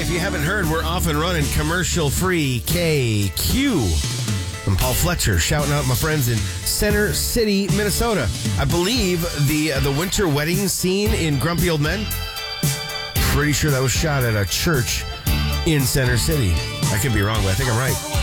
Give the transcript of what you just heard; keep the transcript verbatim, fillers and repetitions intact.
if you haven't heard, we're off and running commercial-free K Q. I'm Paul Fletcher, shouting out my friends in Center City, Minnesota. I believe the uh, the winter wedding scene in Grumpy Old Men, pretty sure that was shot at a church in Center City. I could be wrong, but I think I'm right.